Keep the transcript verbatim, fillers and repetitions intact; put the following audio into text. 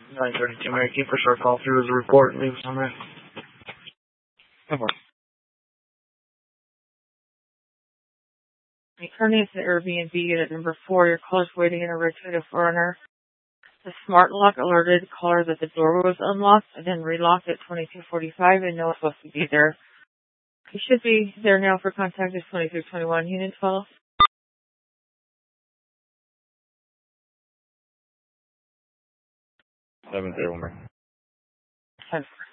nine thirty-two Mary Key for short call through as a report. Leave us on that. Returning to Airbnb unit number four, your caller is waiting in a rotated foreigner. The smart lock alerted caller that the door was unlocked and then relocked at twenty-two forty-five and no one's supposed to be there. You should be there now for contact is twenty-three twenty-one, Unit twelve. seven zero, Mary. ten four.